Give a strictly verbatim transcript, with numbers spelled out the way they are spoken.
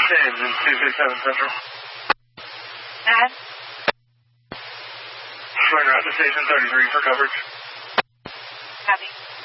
James in two six seven Central. Dad? Join route to station thirty-three for coverage. Copy.